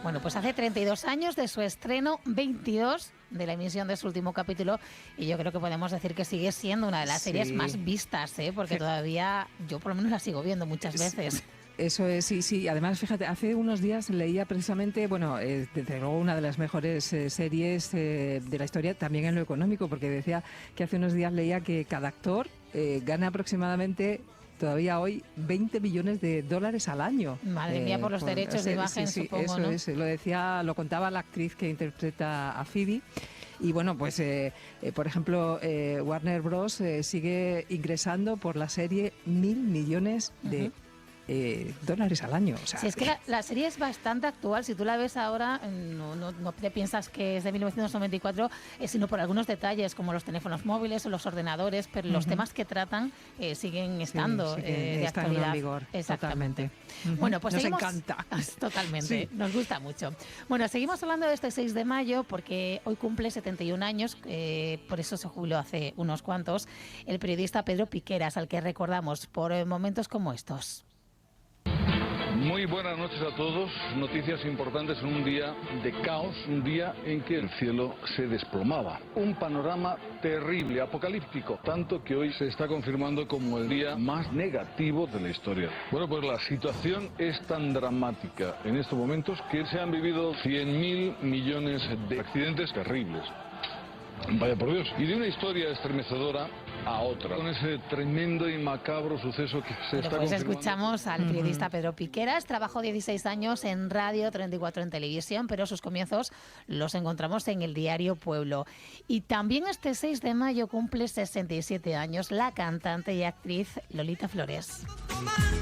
Bueno, pues hace 32 años de su estreno, 22 de la emisión de su último capítulo, y yo creo que podemos decir que sigue siendo una de las series más vistas, porque todavía yo por lo menos la sigo viendo muchas veces. Eso es, sí. Además, fíjate, hace unos días leía precisamente, desde luego una de las mejores series de la historia, también en lo económico, porque decía que hace unos días leía que cada actor gana aproximadamente todavía hoy $20 millones al año. Madre mía, por los derechos de imagen, supongo, eso ¿no? Es, lo contaba la actriz que interpreta a Phoebe. Y bueno, pues por ejemplo, Warner Bros. Sigue ingresando por la serie $1.000 millones de dólares al año. O sea, sí, es que la serie es bastante actual. Si tú la ves ahora, no te piensas que es de 1994, sino por algunos detalles, como los teléfonos móviles o los ordenadores, pero los temas que tratan siguen estando de actualidad. En vigor, totalmente. Bueno, pues nos seguimos, encanta. Totalmente, Sí. nos gusta mucho. Bueno, seguimos hablando de este 6 de mayo, porque hoy cumple 71 años, por eso se jubiló hace unos cuantos, el periodista Pedro Piqueras, al que recordamos por momentos como estos. Muy buenas noches a todos. Noticias importantes en un día de caos, un día en que el cielo se desplomaba. Un panorama terrible, apocalíptico, tanto que hoy se está confirmando como el día más negativo de la historia. Bueno, pues la situación es tan dramática en estos momentos que se han vivido 100.000 millones de accidentes terribles. Vaya por Dios. Y de una historia estremecedora a otra, con ese tremendo y macabro suceso que se está confirmando. Escuchamos al periodista Pedro Piqueras. Trabajó 16 años en radio, 34 en televisión, pero sus comienzos los encontramos en el diario Pueblo. Y también este 6 de mayo cumple 67 años la cantante y actriz Lolita Flores.